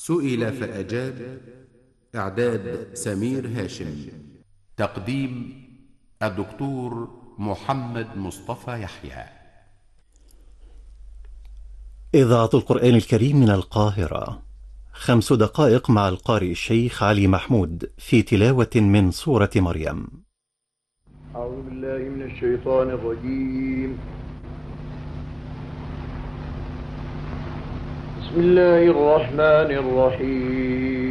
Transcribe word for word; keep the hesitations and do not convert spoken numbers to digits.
سئل فأجاب. إعداد سمير هاشم. تقديم الدكتور محمد مصطفى يحيى. إذاعة القرآن الكريم من القاهرة. خمس دقائق مع القارئ الشيخ علي محمود في تلاوة من سورة مريم. أعوذ بالله من الشيطان الرجيم. بسم الله الرحمن الرحيم.